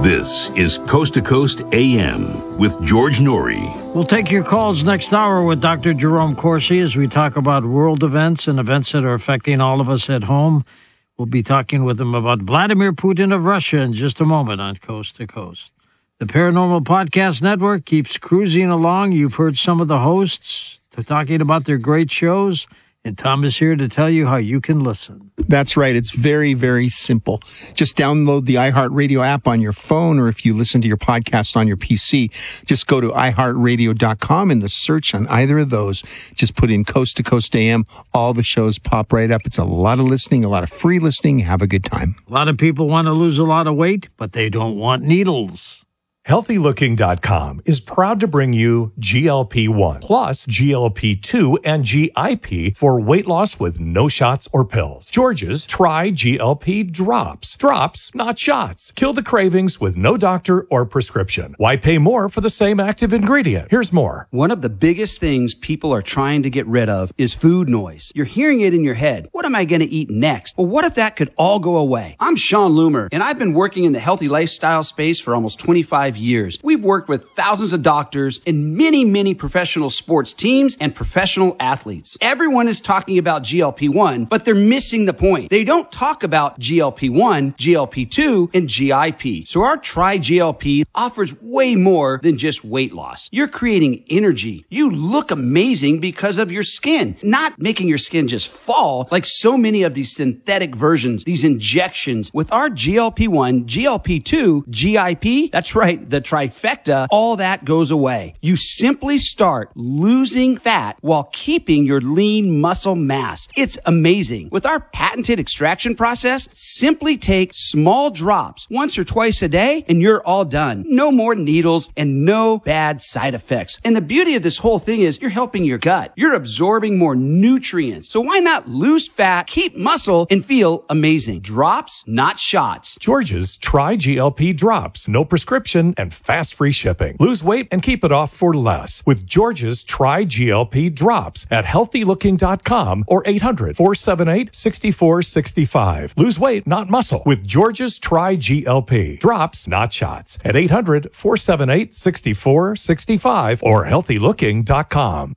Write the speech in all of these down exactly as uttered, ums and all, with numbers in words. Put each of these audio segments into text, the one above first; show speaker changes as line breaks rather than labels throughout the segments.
This is Coast to Coast A M with George Norrie.
We'll take your calls next hour with Doctor Jerome Corsi as we talk about world events and events that are affecting all of us at home. We'll be talking with him about Vladimir Putin of Russia in just a moment on Coast to Coast. The Paranormal Podcast Network keeps cruising along. You've heard some of the hosts talking about their great shows, and Tom is here to tell you how you can listen.
That's right. It's very, very simple. Just download the iHeartRadio app on your phone, or if you listen to your podcast on your P C, just go to i heart radio dot com in the search on either of those. Just put in Coast to Coast A M. All the shows pop right up. It's a lot of listening, a lot of free listening. Have a good time.
A lot of people want to lose a lot of weight, but they don't want needles.
Healthy Looking dot com is proud to bring you G L P one plus G L P two and G I P for weight loss with no shots or pills. George's Try G L P Drops. Drops, not shots. Kill the cravings with no doctor or prescription. Why pay more for the same active ingredient? Here's more.
One of the biggest things people are trying to get rid of is food noise. You're hearing it in your head. What am I going to eat next? Well, what if that could all go away? I'm Sean Loomer, and I've been working in the healthy lifestyle space for almost twenty-five years. We've worked with thousands of doctors and many, many professional sports teams and professional athletes. Everyone is talking about G L P one, but they're missing the point. They don't talk about G L P one, G L P two, and G I P. So our Try G L P offers way more than just weight loss. You're creating energy. You look amazing because of your skin, not making your skin just fall like so many of these synthetic versions, these injections. With our G L P one, G L P two, G I P, that's right, the trifecta, all that goes away. You simply start losing fat while keeping your lean muscle mass. It's amazing. With our patented extraction process, simply take small drops once or twice a day and you're all done. No more needles and no bad side effects. And the beauty of this whole thing is you're helping your gut. You're absorbing more nutrients. So why not lose fat, keep muscle, and feel amazing? Drops, not shots.
George's Try G L P Drops. No prescription and fast free shipping. Lose weight and keep it off for less with George's Try G L P Drops at healthy looking dot com or eight hundred, four seven eight, six four six five. Lose weight, not muscle with George's Try G L P Drops, not shots at eight hundred, four seven eight, six four six five or healthy looking dot com.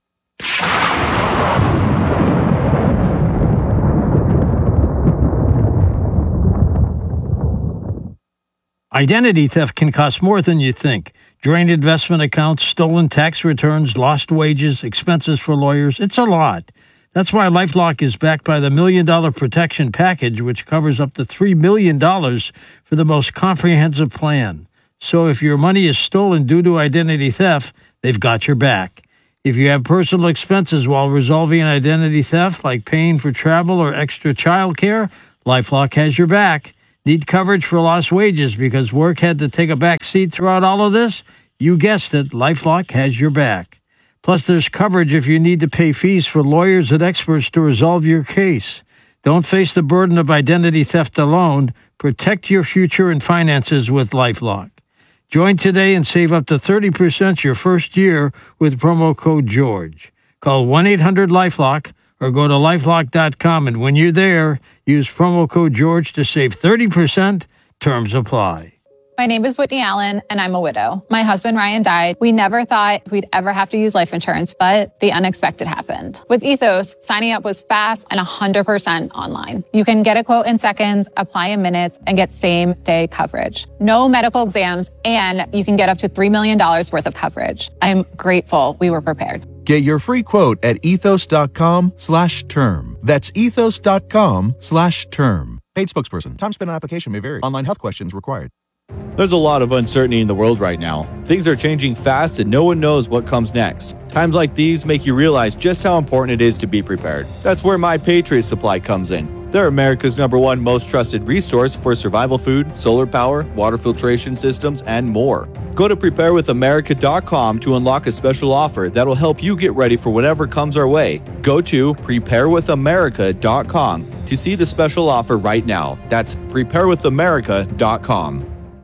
Identity theft can cost more than you think. Drained investment accounts, stolen tax returns, lost wages, expenses for lawyers. It's a lot. That's why LifeLock is backed by the Million Dollar Protection Package, which covers up to three million dollars for the most comprehensive plan. So if your money is stolen due to identity theft, they've got your back. If you have personal expenses while resolving identity theft, like paying for travel or extra child care, LifeLock has your back. Need coverage for lost wages because work had to take a back seat throughout all of this? You guessed it, LifeLock has your back. Plus, there's coverage if you need to pay fees for lawyers and experts to resolve your case. Don't face the burden of identity theft alone. Protect your future and finances with LifeLock. Join today and save up to thirty percent your first year with promo code GEORGE. Call one eight hundred LifeLock or go to lifelock dot com, and when you're there, use promo code GEORGE to save thirty percent. Terms apply.
My name is Whitney Allen, and I'm a widow. My husband, Ryan, died. We never thought we'd ever have to use life insurance, but the unexpected happened. With Ethos, signing up was fast and one hundred percent online. You can get a quote in seconds, apply in minutes, and get same-day coverage. No medical exams, and you can get up to three million dollars worth of coverage. I'm grateful we were prepared.
Get your free quote at ethos.com slash term. That's ethos.com slash term. Paid spokesperson. Time spent on application may vary. Online health questions required.
There's a lot of uncertainty in the world right now. Things are changing fast and no one knows what comes next. Times like these make you realize just how important it is to be prepared. That's where My Patriot Supply comes in. They're America's number one most trusted resource for survival food, solar power, water filtration systems, and more. Go to prepare with america dot com to unlock a special offer that'll help you get ready for whatever comes our way. Go to prepare with america dot com to see the special offer right now. That's prepare with america dot com.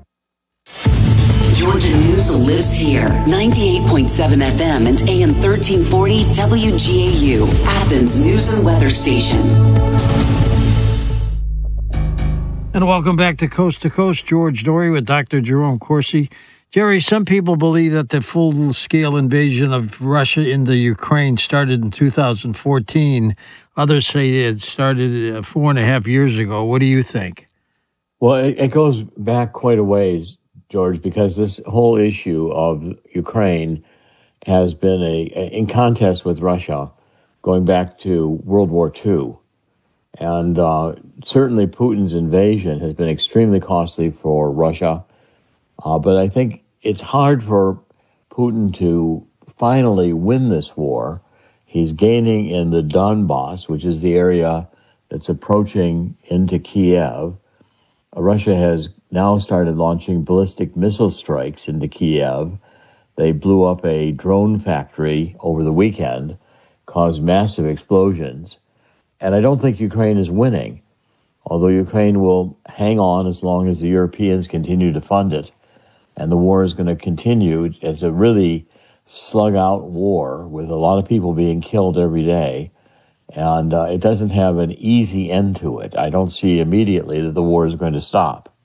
Georgia News lives here. ninety-eight point seven F M and A M thirteen forty W G A U, Athens News and Weather Station.
And welcome back to Coast to Coast. George Noory with Doctor Jerome Corsi. Jerry, some people believe that the full-scale invasion of Russia into Ukraine started in two thousand fourteen. Others say it started uh, four and a half years ago. What do you think?
Well, it, it goes back quite a ways, George, because this whole issue of Ukraine has been a, a in contest with Russia going back to World War Two. And uh, certainly Putin's invasion has been extremely costly for Russia. Uh, but I think it's hard for Putin to finally win this war. He's gaining in the Donbass, which is the area that's approaching into Kiev. Uh, Russia has now started launching ballistic missile strikes into Kiev. They blew up a drone factory over the weekend, caused massive explosions. And I don't think Ukraine is winning, although Ukraine will hang on as long as the Europeans continue to fund it. And the war is going to continue. It's a really slug-out war with a lot of people being killed every day. And uh, it doesn't have an easy end to it. I don't see immediately that the war is going to stop.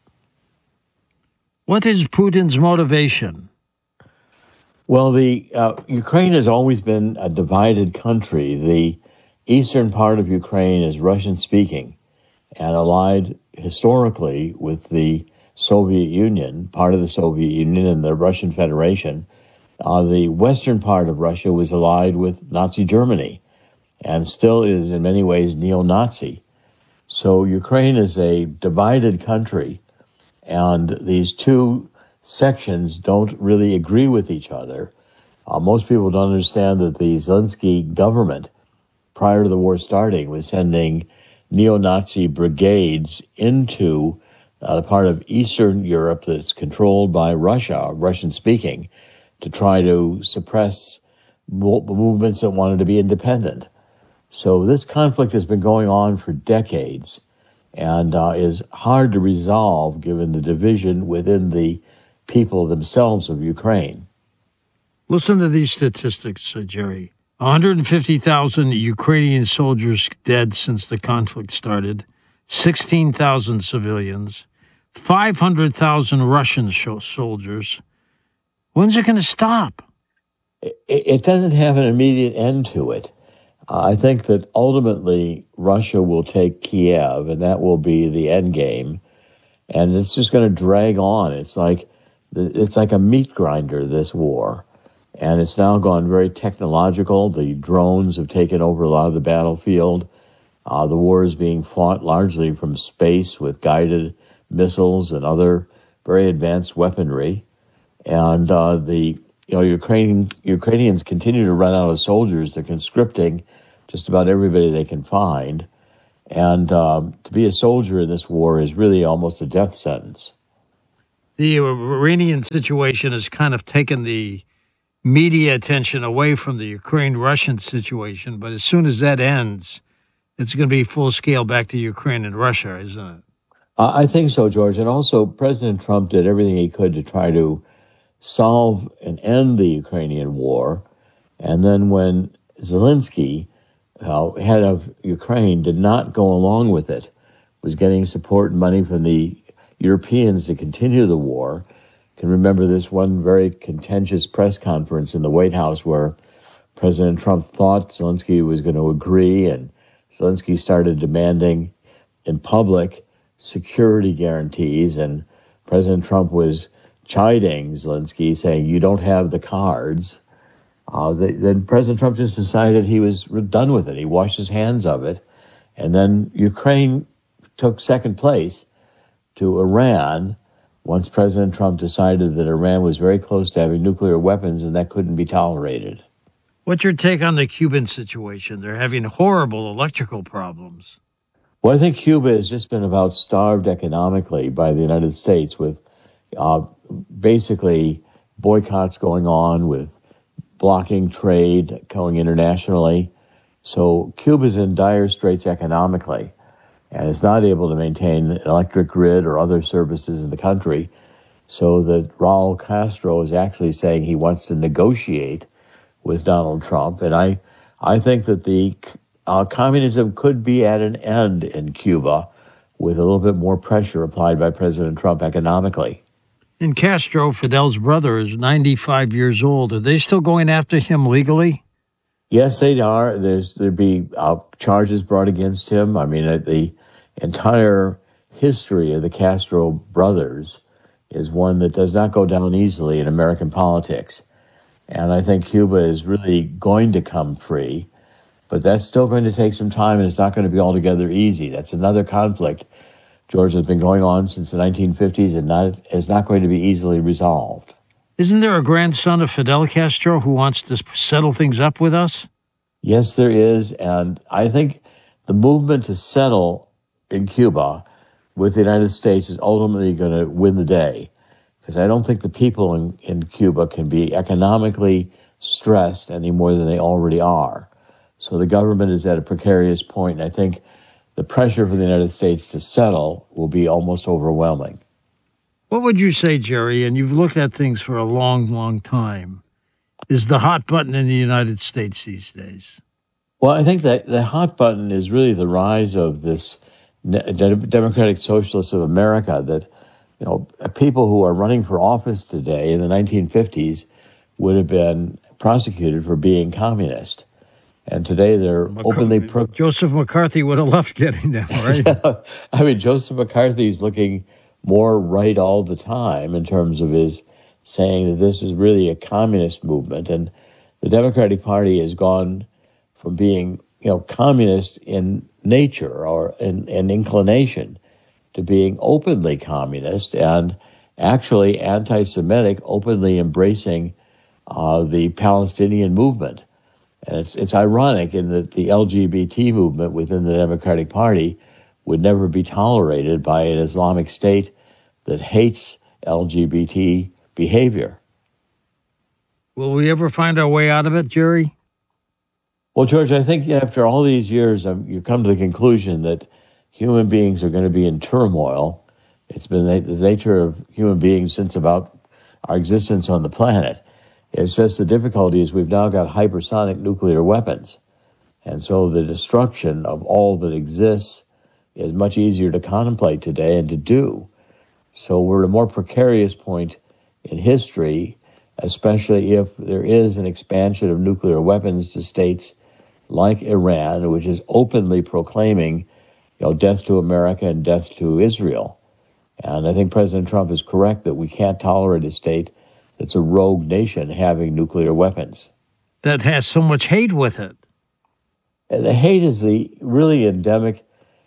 What is Putin's motivation?
Well, the uh, Ukraine has always been a divided country. The eastern part of Ukraine is Russian-speaking and allied historically with the Soviet Union, part of the Soviet Union and the Russian Federation. Uh, the western part of Russia was allied with Nazi Germany and still is in many ways neo-Nazi. So Ukraine is a divided country, and these two sections don't really agree with each other. Uh, most people don't understand that the Zelensky government, prior to the war starting, was sending neo-Nazi brigades into uh, the part of Eastern Europe that's controlled by Russia, Russian-speaking, to try to suppress mo- movements that wanted to be independent. So this conflict has been going on for decades and uh, is hard to resolve given the division within the people themselves of Ukraine.
Listen to these statistics, uh, Jerry. one hundred fifty thousand Ukrainian soldiers dead since the conflict started, sixteen thousand civilians, five hundred thousand Russian sh- soldiers. When's it going to stop?
It, it doesn't have an immediate end to it. Uh, I think that ultimately Russia will take Kiev, and that will be the end game. And it's just going to drag on. It's like it's like a meat grinder, this war. And it's now gone very technological. The drones have taken over a lot of the battlefield. Uh, the war is being fought largely from space with guided missiles and other very advanced weaponry. And uh, the you know Ukrainian, Ukrainians continue to run out of soldiers. They're conscripting just about everybody they can find. And um, to be a soldier in this war is really almost a death sentence.
The Iranian situation has kind of taken the media attention away from the Ukraine-Russian situation, but as soon as that ends, it's going to be full scale back to Ukraine and Russia, isn't it?
Uh, I think so, George. And also, President Trump did everything he could to try to solve and end the Ukrainian war. And then when Zelensky, uh, head of Ukraine, did not go along with it, was getting support and money from the Europeans to continue the war. I can remember this one very contentious press conference in the White House where President Trump thought Zelensky was going to agree, and Zelensky started demanding in public security guarantees, and President Trump was chiding Zelensky, saying, you don't have the cards. Uh, the, then President Trump just decided he was done with it. He washed his hands of it. And then Ukraine took second place to Iran once President Trump decided that Iran was very close to having nuclear weapons and that couldn't be tolerated.
What's your take on the Cuban situation? They're having horrible electrical problems.
Well, I think Cuba has just been about starved economically by the United States with uh, basically boycotts going on, with blocking trade going internationally. So Cuba's in dire straits economically and is not able to maintain an electric grid or other services in the country. So that Raul Castro is actually saying he wants to negotiate with Donald Trump. And I, I think that the uh, communism could be at an end in Cuba with a little bit more pressure applied by President Trump economically.
And Castro, Fidel's brother, is ninety-five years old. Are they still going after him legally?
Yes, they are. There's there'd be uh, charges brought against him. I mean, uh, the entire history of the Castro brothers is one that does not go down easily in American politics. And I think Cuba is really going to come free, but that's still going to take some time, and it's not going to be altogether easy. That's another conflict, George, has been going on since the nineteen fifties and not is not going to be easily resolved.
Isn't there a grandson of Fidel Castro who wants to settle things up with us?
Yes, there is, and I think the movement to settle in Cuba with the United States is ultimately going to win the day, because I don't think the people in, in Cuba can be economically stressed any more than they already are. So the government is at a precarious point, and I think the pressure for the United States to settle will be almost overwhelming.
What would you say, Jerry, and you've looked at things for a long, long time, is the hot button in the United States these days?
Well, I think that the hot button is really the rise of this Democratic Socialists of America, that, you know, people who are running for office today in the nineteen fifties would have been prosecuted for being communist. And today they're McC- openly... Pro-
Joseph McCarthy would have loved getting them, right?
I mean, Joseph McCarthy is looking more right all the time in terms of his saying that this is really a communist movement. And the Democratic Party has gone from being, you know, communist in nature or in, in inclination to being openly communist and actually anti-Semitic, openly embracing uh, the Palestinian movement. And it's it's ironic in that the L G B T movement within the Democratic Party would never be tolerated by an Islamic State that hates L G B T behavior.
Will we ever find our way out of it, Jerry?
Well, George, I think after all these years, um, you come to the conclusion that human beings are going to be in turmoil. It's been the, the nature of human beings since about our existence on the planet. It's just the difficulty is we've now got hypersonic nuclear weapons. And so the destruction of all that exists is much easier to contemplate today and to do. So we're at a more precarious point in history, especially if there is an expansion of nuclear weapons to states like Iran, which is openly proclaiming, you know, death to America and death to Israel. And I think President Trump is correct that we can't tolerate a state that's a rogue nation having nuclear weapons.
That has so much hate with it.
And the hate is the really endemic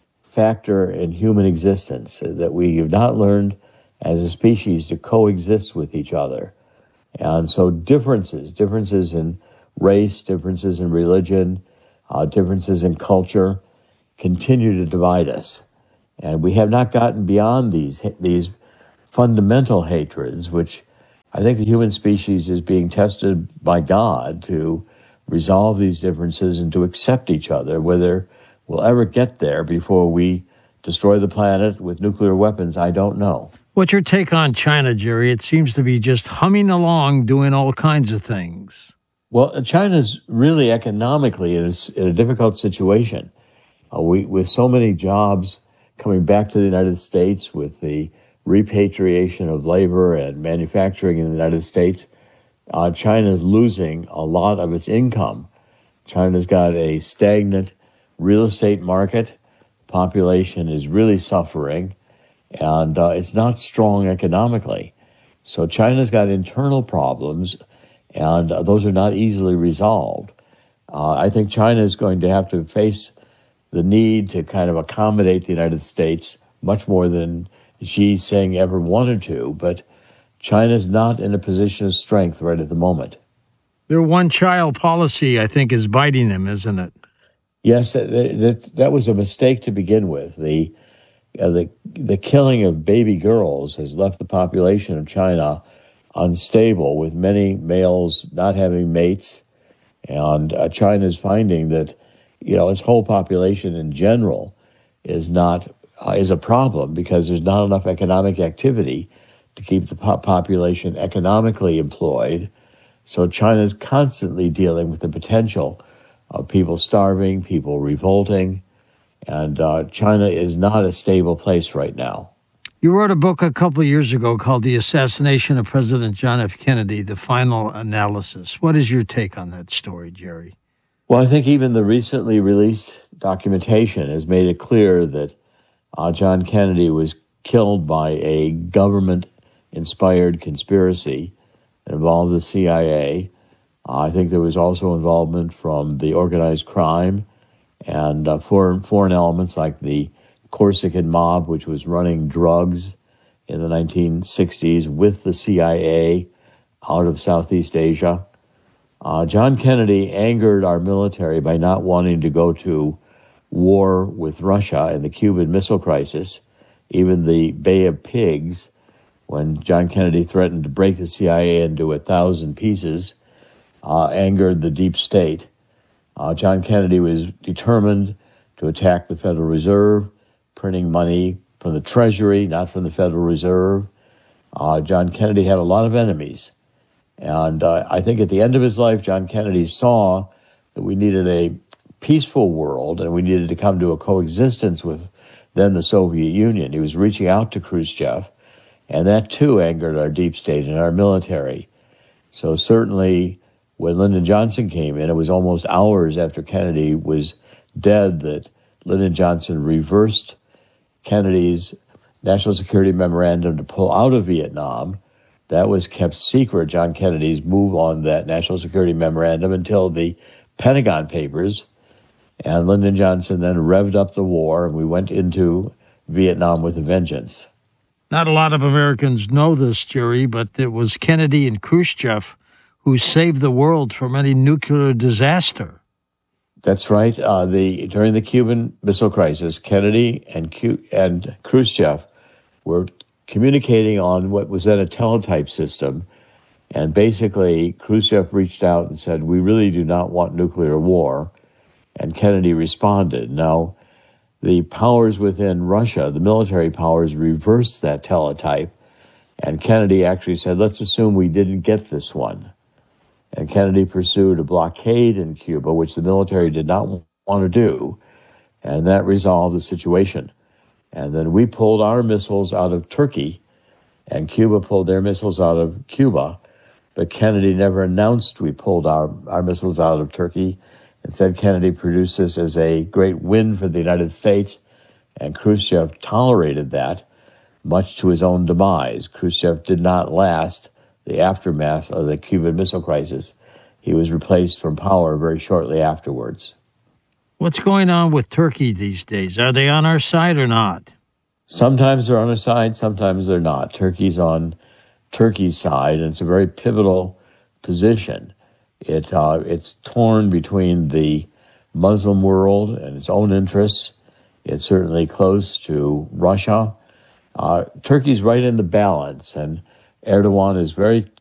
factor in human existence, that we have not learned as a species to coexist with each other. And so differences, differences in race, differences in religion, uh, differences in culture continue to divide us. And we have not gotten beyond these these fundamental hatreds, which I think the human species is being tested by God to resolve these differences and to accept each other. Whether we'll ever get there before we destroy the planet with nuclear weapons, I don't know.
What's your take on China, Jerry? It seems to be just humming along, doing all kinds of things.
Well, China's really economically in a, in a difficult situation. Uh, we, with so many jobs coming back to the United States, with the repatriation of labor and manufacturing in the United States, uh, China's losing a lot of its income. China's got a stagnant real estate market. Population is really suffering, and uh, it's not strong economically. So China's got internal problems, and uh, those are not easily resolved. Uh, I think China is going to have to face the need to kind of accommodate the United States much more than Xi Jinping ever wanted to, but China's not in a position of strength right at the moment.
Their one-child policy, I think, is biting them, isn't it?
Yes, that, that, that was a mistake to begin with. The, uh, the, the killing of baby girls has left the population of China unstable, with many males not having mates. And uh, China's finding that, you know, its whole population in general is not uh, is a problem because there's not enough economic activity to keep the po- population economically employed. So China's constantly dealing with the potential of people starving, people revolting, And uh, China is not a stable place right now.
You wrote a book a couple of years ago called The Assassination of President John F. Kennedy, The Final Analysis. What is your take on that story, Jerry?
Well, I think even the recently released documentation has made it clear that uh, John Kennedy was killed by a government-inspired conspiracy that involved the C I A. Uh, I think there was also involvement from the organized crime and uh, foreign, foreign elements like the Corsican mob, which was running drugs in the nineteen sixties with the C I A out of Southeast Asia. Uh, John Kennedy angered our military by not wanting to go to war with Russia in the Cuban Missile Crisis. Even the Bay of Pigs, when John Kennedy threatened to break the C I A into a thousand pieces, uh, angered the deep state. Uh, John Kennedy was determined to attack the Federal Reserve, printing money from the Treasury, not from the Federal Reserve. Uh, John Kennedy had a lot of enemies. And uh, I think at the end of his life, John Kennedy saw that we needed a peaceful world and we needed to come to a coexistence with then the Soviet Union. He was reaching out to Khrushchev, and that too angered our deep state and our military. So certainly when Lyndon Johnson came in, it was almost hours after Kennedy was dead that Lyndon Johnson reversed Kennedy's National Security Memorandum to pull out of Vietnam. That was kept secret, John Kennedy's move on that National Security Memorandum, until the Pentagon Papers. And Lyndon Johnson then revved up the war, and we went into Vietnam with a vengeance.
Not a lot of Americans know this, Jerry, but it was Kennedy and Khrushchev who saved the world from any nuclear disaster.
That's right. Uh, the during the Cuban Missile Crisis, Kennedy and Q, and Khrushchev were communicating on what was then a teletype system. And basically, Khrushchev reached out and said, we really do not want nuclear war. And Kennedy responded. Now, the powers within Russia, the military powers, reversed that teletype. And Kennedy actually said, let's assume we didn't get this one. And Kennedy pursued a blockade in Cuba, which the military did not want to do. And that resolved the situation. And then we pulled our missiles out of Turkey, and Cuba pulled their missiles out of Cuba. But Kennedy never announced we pulled our, our missiles out of Turkey. Instead, Kennedy produced this as a great win for the United States, and Khrushchev tolerated that, much to his own demise. Khrushchev did not last the aftermath of the Cuban Missile Crisis. He was replaced from power very shortly afterwards.
What's going on with Turkey these days? Are they on our side or not?
Sometimes they're on our side, sometimes they're not. Turkey's on Turkey's side, and it's a very pivotal position. It uh, it's torn between the Muslim world and its own interests. It's certainly close to Russia. Uh, Turkey's right in the balance, and Erdogan is very